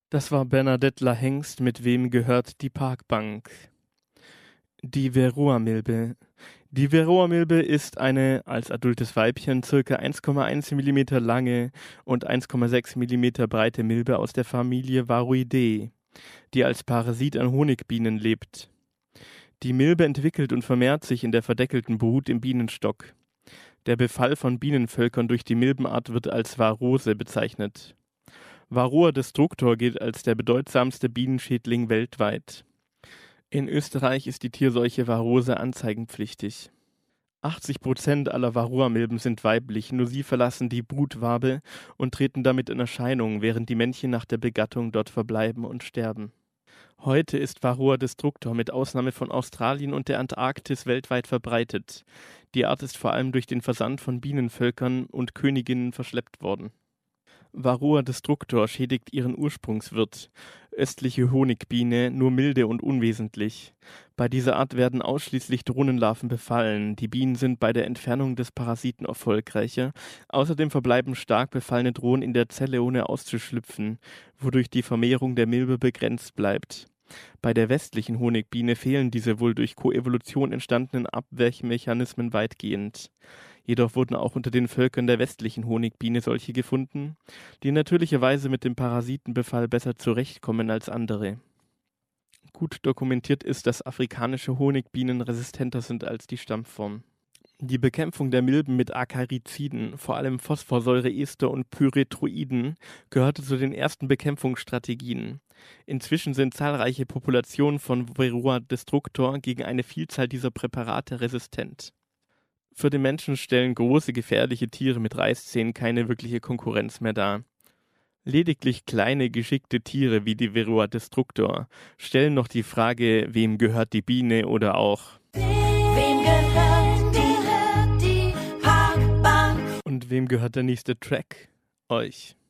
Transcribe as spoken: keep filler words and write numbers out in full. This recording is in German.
Das war Bernadette Lahengst mit Wem gehört die Parkbank? Die Varroa-Milbe. Die Varroa-Milbe ist eine als adultes Weibchen ca. eins Komma eins Millimeter lange und eins Komma sechs Millimeter breite Milbe aus der Familie Varroideae, die als Parasit an Honigbienen lebt. Die Milbe entwickelt und vermehrt sich in der verdeckelten Brut im Bienenstock. Der Befall von Bienenvölkern durch die Milbenart wird als Varrose bezeichnet. Varroa destructor gilt als der bedeutsamste Bienenschädling weltweit. In Österreich ist die Tierseuche Varrose anzeigenpflichtig. achtzig Prozent aller Varroa-Milben sind weiblich, nur sie verlassen die Brutwabe und treten damit in Erscheinung, während die Männchen nach der Begattung dort verbleiben und sterben. Heute ist Varroa destructor mit Ausnahme von Australien und der Antarktis weltweit verbreitet. Die Art ist vor allem durch den Versand von Bienenvölkern und Königinnen verschleppt worden. Varroa destructor schädigt ihren Ursprungswirt, östliche Honigbiene, nur milde und unwesentlich. Bei dieser Art werden ausschließlich Drohnenlarven befallen. Die Bienen sind bei der Entfernung des Parasiten erfolgreicher. Außerdem verbleiben stark befallene Drohnen in der Zelle, ohne auszuschlüpfen, wodurch die Vermehrung der Milbe begrenzt bleibt. Bei der westlichen Honigbiene fehlen diese wohl durch Koevolution entstandenen Abwehrmechanismen weitgehend. Jedoch wurden auch unter den Völkern der westlichen Honigbiene solche gefunden, die natürlicherweise mit dem Parasitenbefall besser zurechtkommen als andere. Gut dokumentiert ist, dass afrikanische Honigbienen resistenter sind als die Stammform. Die Bekämpfung der Milben mit Akariziden, vor allem Phosphorsäureester und Pyrethroiden, gehörte zu den ersten Bekämpfungsstrategien. Inzwischen sind zahlreiche Populationen von Varroa destructor gegen eine Vielzahl dieser Präparate resistent. Für den Menschen stellen große, gefährliche Tiere mit Reißzähnen keine wirkliche Konkurrenz mehr dar. Lediglich kleine, geschickte Tiere wie die Varroa destructor stellen noch die Frage, wem gehört die Biene oder auch Wem gehört die, gehört die Parkbank? und wem gehört der nächste Track? Euch.